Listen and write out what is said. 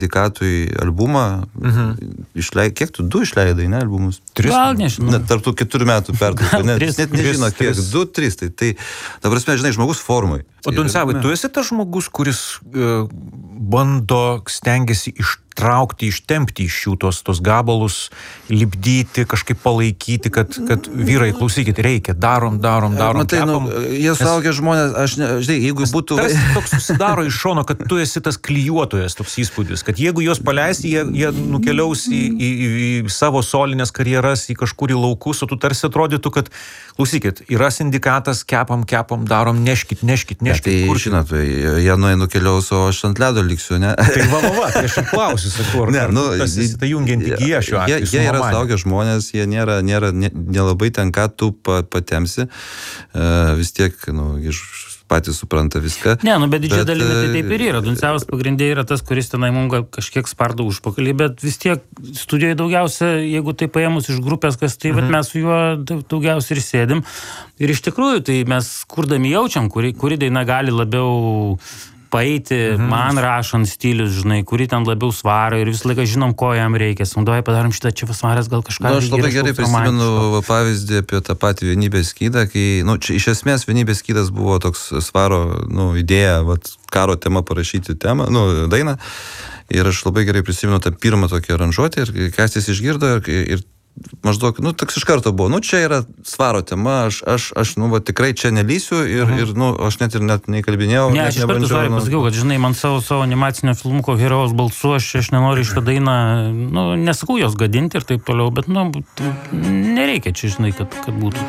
Dikatui albumą, kiek tu 2 išleidai, ne, albumus? 3. Gal nežinau. Net tarp tų 4 metų pertrauką, net nežino kiek, 2, 3, tai ta prasme, žinai, žmogus formai. O Dunsevai, tu esi tas žmogus, kuris bando, stengiasi ištraukti, ištempti iš jų tos gabalus, lipdyti, kažkaip palaikyti, kad vyrai, klausykit, reikia, darom. Matai, jie suaugę žmonės, žinai, jeigu būtų... Toks susidaro iš šono, kad tu esi tas klijuotojas, toks įspūdis, kad jeigu juos paleisi, jie nukeliaus į savo solinės karjeras, į kažkur į laukus, o tu tarsi atrodytų, kad, klausykit, yra sindikatas, kepam, darom, neškit. Tai, žinot, jie nukeliaus, o aš ant ledo liksiu, ne? Tai va, tai aš ir klausiu, sakau, tas tai jungianti gija šiuo atveju. Jie yra suaugę žmonės, jie nelabai ten ką tu patemsi, vis tiek, patys supranta viską. Ne, bet didžiąją dalimi tai taip ir yra. Dunsevas pagrindė yra tas, kuris tenai mums kažkiek spardo užpakalį, bet vis tiek studijoje daugiausia, jeigu tai paėmus iš grupės, kas tai, mes su juo daugiausia ir sėdim. Ir iš tikrųjų, tai mes kurdami jaučiam, kuri daina gali labiau paeiti, man rašant stilius, žinai, kuri ten labiau svaro ir visą laiką žinom, ko jam reikia. Sundoj padarom šitą, čia svaras gal kažką. Aš labai gerai prisimenu pavyzdį apie tą patį Vienybės skydą, kai, čia iš esmės Vienybės skydas buvo toks svaro, idėja, karo tema parašyti temą, dainą. Ir aš labai gerai prisimenu tą pirmą tokį aranžuotę ir Kastis išgirdo ir maždaug, toks iš karto buvo, čia yra svaro tema, aš tikrai čia nelysiu ir aš net neįkalbinėjau. Ne, aš iš karto svarį pasakiau, kad, žinai, man savo animacinio filmuko herojaus balsu, aš nenoriu šitą dainą, nesakau jos gadinti ir taip toliau, bet, nereikia čia, žinai, kad būtų.